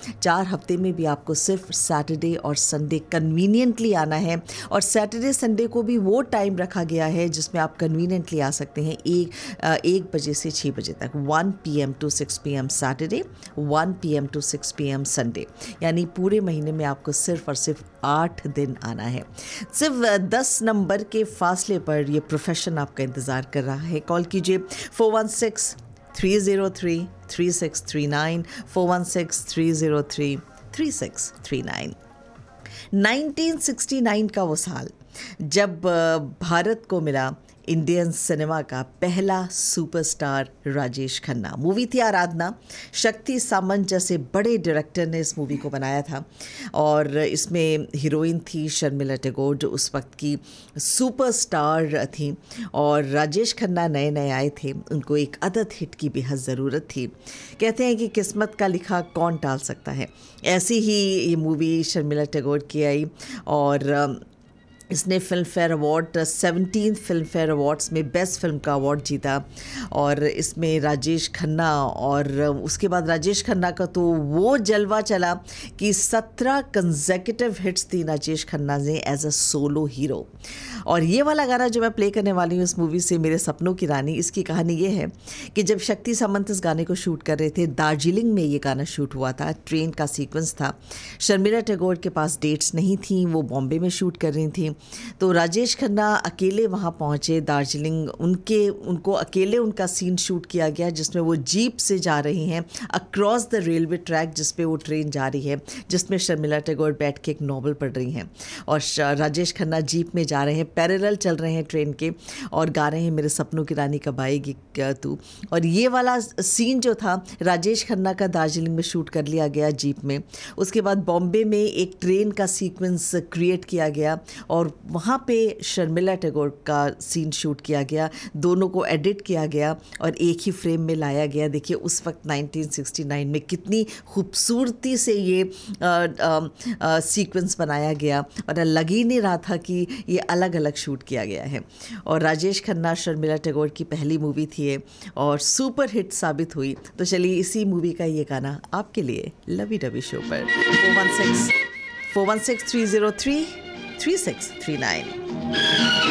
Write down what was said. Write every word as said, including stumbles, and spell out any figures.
चार हफ्ते में भी आपको सिर्फ सैटरडे और संडे कन्वीनियंटली आना है, और सैटरडे संडे को भी वो टाइम रखा गया है जिसमें आप कन्वीनियंटली आ सकते हैं, एक एक बजे से छः बजे तक, one P M to six P M Saturday, one P M to six P M Sunday. यानी पूरे महीने में आपको सिर्फ और सिर्फ आठ दिन आना है। सिर्फ दस नंबर के फासले पर ये प्रोफेशन आपका इंतज़ार कर रहा है। कॉल कीजिए four one six three zero three three six three nine, four one six three zero three three six three nine. Nineteen sixty nine का वो साल जब भारत को मिला इंडियन सिनेमा का पहला सुपरस्टार राजेश खन्ना। मूवी थी आराधना। शक्ति सामंत जैसे बड़े डायरेक्टर ने इस मूवी को बनाया था, और इसमें हीरोइन थी शर्मिला टैगोर जो उस वक्त की सुपरस्टार थी, और राजेश खन्ना नए नए आए थे, उनको एक अदद हिट की बेहद ज़रूरत थी। कहते हैं कि किस्मत का लिखा कौन टाल सकता है। ऐसी ही ये मूवी शर्मिला टैगोर की आई, और इसने film fair award seventeen film fair awards में बेस्ट फिल्म का अवार्ड जीता। और इसमें राजेश खन्ना, और उसके बाद राजेश खन्ना का तो वो जलवा चला कि सत्रह कंसेक्यूटिव हिट्स दी राजेश खन्ना ने एज अ सोलो हीरो। और ये वाला गाना जो मैं प्ले करने वाली हूँ इस मूवी से, मेरे सपनों की रानी, इसकी कहानी ये है कि जब शक्ति सामंत इस गाने को शूट कर रहे थे, दार्जिलिंग में ये गाना शूट हुआ था, ट्रेन का सीक्वेंस था। शर्मिला टैगोर के पास डेट्स नहीं थी, वो बॉम्बे में शूट कर रही थी, तो राजेश खन्ना अकेले वहाँ पहुँचे दार्जिलिंग। उनके उनको अकेले उनका सीन शूट किया गया जिसमें वो जीप से जा रही हैं अक्रॉस द रेलवे ट्रैक जिस पे वो ट्रेन जा रही है, जिसमें शर्मिला टैगोर बैठ के एक नॉवल पढ़ रही हैं, और राजेश खन्ना जीप में जा रहे हैं, पैरेलल चल रहे हैं ट्रेन के, और गा रहे हैं मेरे सपनों की रानी कब आएगी क्या तू। और ये वाला सीन जो था राजेश खन्ना का दार्जिलिंग में शूट कर लिया गया जीप में। उसके बाद बॉम्बे में एक ट्रेन का सीक्वेंस क्रिएट किया गया, और वहाँ पे शर्मिला टैगोर का सीन शूट किया गया, दोनों को एडिट किया गया और एक ही फ्रेम में लाया गया। देखिए उस वक्त नाइनटीन सिक्सटी नाइन में कितनी खूबसूरती से ये आ, आ, आ, सीक्वेंस बनाया गया, और लग ही नहीं रहा था कि ये अलग अलग शूट किया गया है। और राजेश खन्ना शर्मिला टैगोर की पहली मूवी थी ये, और सुपर हिट साबित हुई। तो चलिए इसी मूवी का ये गाना आपके लिए लवी डबी शो पर four one six four one six three zero three three six three nine.